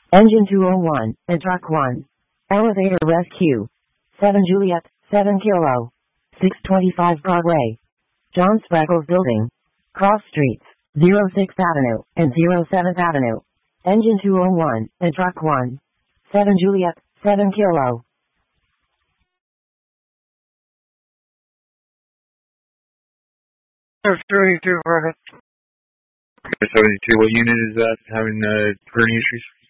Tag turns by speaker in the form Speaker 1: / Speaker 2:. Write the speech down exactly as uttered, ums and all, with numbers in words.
Speaker 1: Engine two oh one, and truck one. Elevator rescue. seven Juliet, seven Kilo. six twenty-five Broadway. John Spreckles Building. Cross Streets, zero sixth Avenue, and zero seventh Avenue. Engine two oh one, and truck one. seven Juliet, seven Kilo.
Speaker 2: seventy-two, what unit is that having uh, burning issues?